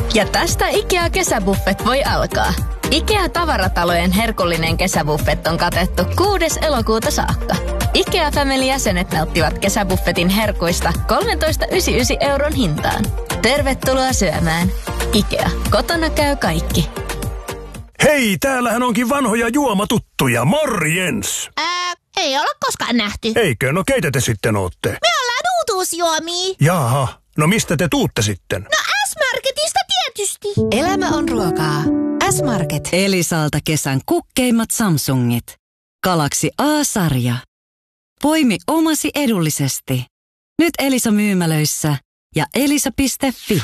Ja tästä IKEA-kesäbuffet voi alkaa. IKEA-tavaratalojen herkullinen kesäbuffet on katettu 6. elokuuta saakka. IKEA Family-jäsenet nauttivat kesäbuffetin herkuista 13,99 € hintaan. Tervetuloa syömään. IKEA. Kotona käy kaikki. Hei, täällähän onkin vanhoja juomatuttuja. Morjens! Ei ole koskaan nähty. Eikö? No keitä te sitten ootte? Me ollaan uutuusjuomia. Jaha, no mistä te tuutte sitten? No S-Marketista tietysti. Elämä on ruokaa. S-Market. Elisalta kesän kukkeimmat Samsungit. Galaxy A-sarja. Poimi omasi edullisesti. Nyt Elisa myymälöissä ja elisa.fi.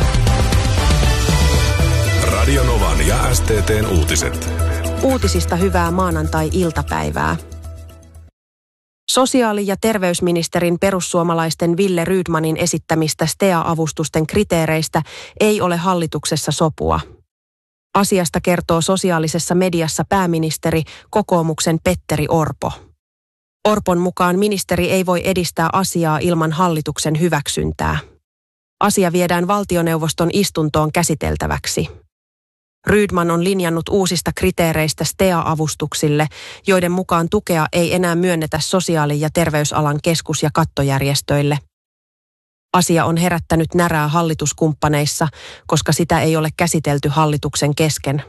Radio Novan ja STT:n uutiset. Uutisista hyvää maanantai-iltapäivää. Sosiaali- ja terveysministerin perussuomalaisten Wille Rydmanin esittämistä STEA-avustusten kriteereistä ei ole hallituksessa sopua. Asiasta kertoo sosiaalisessa mediassa pääministeri, kokoomuksen Petteri Orpo. Orpon mukaan ministeri ei voi edistää asiaa ilman hallituksen hyväksyntää. Asia viedään valtioneuvoston istuntoon käsiteltäväksi. Rydman on linjannut uusista kriteereistä STEA-avustuksille, joiden mukaan tukea ei enää myönnetä sosiaali- ja terveysalan keskus- ja kattojärjestöille. Asia on herättänyt närää hallituskumppaneissa, koska sitä ei ole käsitelty hallituksen kesken.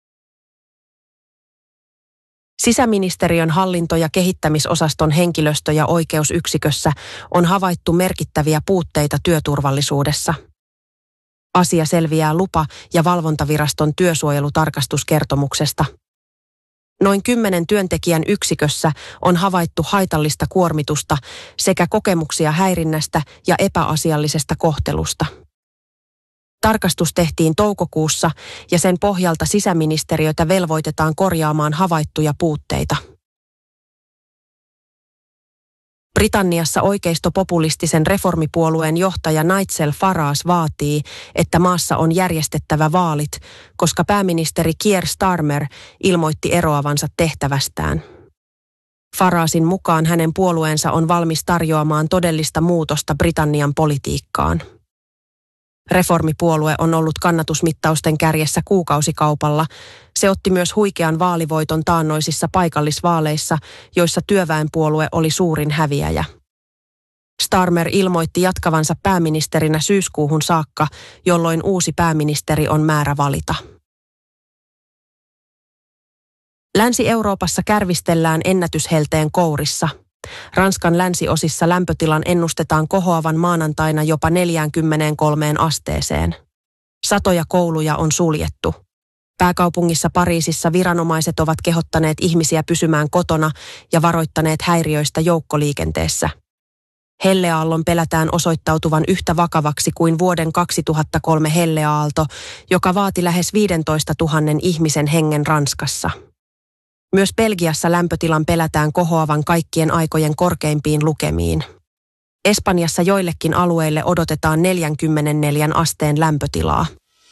Sisäministeriön hallinto- ja kehittämisosaston henkilöstö- ja oikeusyksikössä on havaittu merkittäviä puutteita työturvallisuudessa. Asia selviää lupa- ja valvontaviraston työsuojelutarkastuskertomuksesta. Noin 10 työntekijän yksikössä on havaittu haitallista kuormitusta sekä kokemuksia häirinnästä ja epäasiallisesta kohtelusta. Tarkastus tehtiin toukokuussa ja sen pohjalta sisäministeriötä velvoitetaan korjaamaan havaittuja puutteita. Britanniassa oikeistopopulistisen reformipuolueen johtaja Nigel Farage vaatii, että maassa on järjestettävä vaalit, koska pääministeri Keir Starmer ilmoitti eroavansa tehtävästään. Faragen mukaan hänen puolueensa on valmis tarjoamaan todellista muutosta Britannian politiikkaan. Reformipuolue on ollut kannatusmittausten kärjessä kuukausikaupalla. Se otti myös huikean vaalivoiton taannoisissa paikallisvaaleissa, joissa työväenpuolue oli suurin häviäjä. Starmer ilmoitti jatkavansa pääministerinä syyskuuhun saakka, jolloin uusi pääministeri on määrä valita. Länsi-Euroopassa kärvistellään ennätyshelteen kourissa. Ranskan länsiosissa lämpötilan ennustetaan kohoavan maanantaina jopa 43 asteeseen. Satoja kouluja on suljettu. Pääkaupungissa Pariisissa viranomaiset ovat kehottaneet ihmisiä pysymään kotona ja varoittaneet häiriöistä joukkoliikenteessä. Helleaallon pelätään osoittautuvan yhtä vakavaksi kuin vuoden 2003 helleaalto, joka vaati lähes 15 000 ihmisen hengen Ranskassa. Myös Belgiassa lämpötilan pelätään kohoavan kaikkien aikojen korkeimpiin lukemiin. Espanjassa joillekin alueille odotetaan 44 asteen lämpötilaa.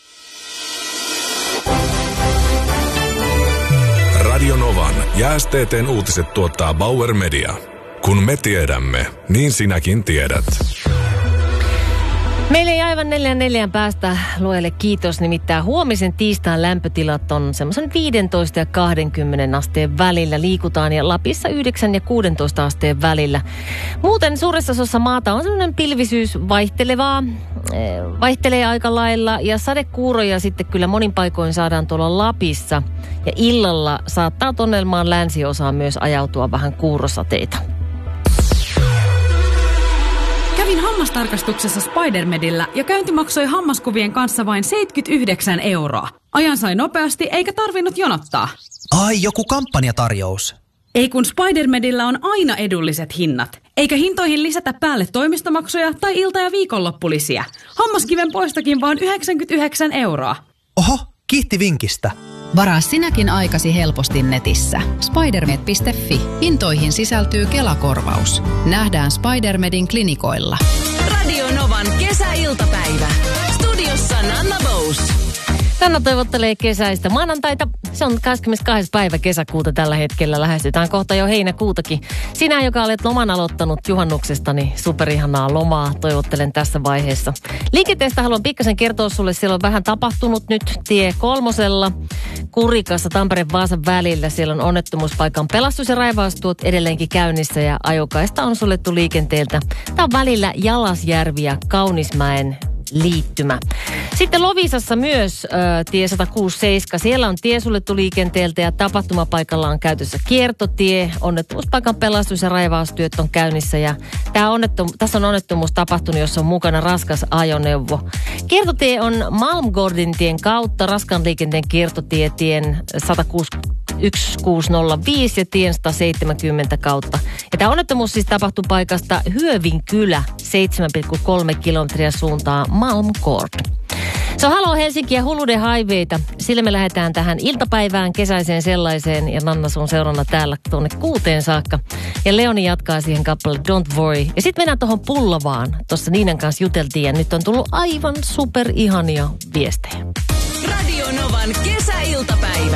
Radio Novan ja STT:n uutiset tuottaa Bauer Media. Kun me tiedämme, niin sinäkin tiedät. Meille ei aivan 4 päästä luelle kiitos, nimittäin huomisen tiistain lämpötilat on semmoisen 15 ja 20 asteen välillä liikutaan ja Lapissa 9 ja 16 asteen välillä. Muuten suuressa osassa maata on semmoinen pilvisyys vaihtelee aika lailla ja sadekuuroja sitten kyllä monin paikoin saadaan tuolla Lapissa ja illalla saattaa Tonnelmaan länsiosaan myös ajautua vähän kuurosateita. Kävin hammastarkastuksessa Spidermedillä ja käynti maksoi hammaskuvien kanssa vain 79 €. Ajan sai nopeasti eikä tarvinnut jonottaa. Ai, joku kampanjatarjous. Ei kun Spidermedillä on aina edulliset hinnat. Eikä hintoihin lisätä päälle toimistomaksuja tai ilta- ja viikonloppulisiä. Hammaskiven poistokin vaan 99 €. Oho, kiitti vinkistä. Varaa sinäkin aikasi helposti netissä. Spidermed.fi. Hintoihin sisältyy Kela-korvaus. Nähdään Spidermedin klinikoilla. Radio Novan kesäiltapäivä. Studiossa Nanna Bous. Sanna toivottelee kesäistä maanantaita. Se on 22. päivä kesäkuuta tällä hetkellä. Lähestytään kohta jo heinäkuutakin. Sinä, joka olet loman aloittanut juhannuksesta, niin superihanaa lomaa toivottelen tässä vaiheessa. Liikenteestä haluan pikkasen kertoa sulle. Siellä on vähän tapahtunut nyt tie 3. Kurikassa Tampere-Vaasan välillä. Siellä on onnettomuuspaikan pelastus- ja raivaustyöt edelleenkin käynnissä ja ajokaista on suljettu liikenteeltä. Tämä on välillä Jalasjärvi ja Kaunismäen liittymä. Sitten Loviisassa myös tie 167. Siellä on tie suljettu liikenteeltä ja tapahtumapaikalla on käytössä kiertotie. Onnettomuuspaikan pelastus- ja raivaustyöt on käynnissä ja tässä on onnettomuus tapahtunut, jossa on mukana raskas ajoneuvo. Kiertotie on Malmgårdin tien kautta, raskaan liikenteen kiertotie tien 1605 ja tien 170 kautta. Ja tämä onnettomuus siis tapahtui paikasta Hyövinkylä 7,3 kilometriä suuntaa Malmgård. Se on Halo Helsinki ja Hulude Highwayta. Sillä me lähdetään tähän iltapäivään, kesäiseen sellaiseen. Ja Nanna sun seurana täällä tuonne 6 saakka. Ja Leoni jatkaa siihen kappale Don't Worry. Ja sitten mennään tuohon Pullovaan. Tuossa Niinan kanssa juteltiin ja nyt on tullut aivan super ihania viestejä. Radio Novan kesäiltapäivä.